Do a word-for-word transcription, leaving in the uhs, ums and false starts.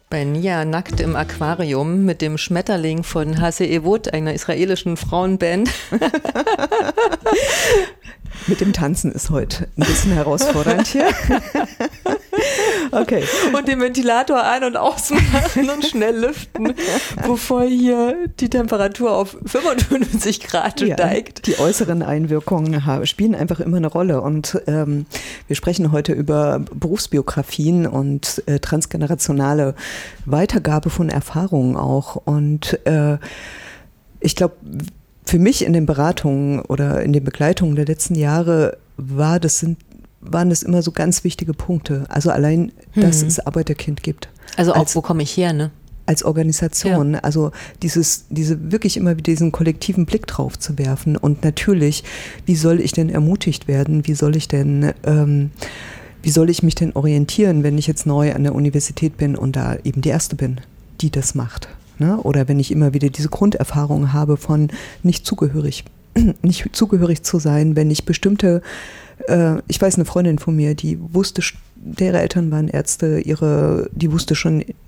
Bei Nia nackt im Aquarium mit dem Schmetterling von Hase Evot, einer israelischen Frauenband. Mit dem Tanzen ist heute ein bisschen herausfordernd hier. Okay. Und den Ventilator ein- und ausmachen und schnell lüften, bevor hier die Temperatur auf fünfundfünfzig Grad steigt. Ja, die äußeren Einwirkungen haben, spielen einfach immer eine Rolle. Und ähm, wir sprechen heute über Berufsbiografien und äh, transgenerationale Weitergabe von Erfahrungen auch. Und äh, ich glaube, für mich in den Beratungen oder in den Begleitungen der letzten Jahre war das sind waren das immer so ganz wichtige Punkte. Also allein, dass mhm. es Arbeiterkind gibt. Also auch, als, wo komme ich her, ne? Als Organisation. Ja. Also dieses, diese wirklich immer wieder diesen kollektiven Blick drauf zu werfen. Und natürlich, wie soll ich denn ermutigt werden? Wie soll ich denn, ähm, wie soll ich mich denn orientieren, wenn ich jetzt neu an der Universität bin und da eben die Erste bin, die das macht? Ne? Oder wenn ich immer wieder diese Grunderfahrung habe von nicht zugehörig, nicht zugehörig zu sein, wenn ich bestimmte ich weiß, eine Freundin von mir, die wusste, deren Eltern waren Ärzte, ihre, die wusste schon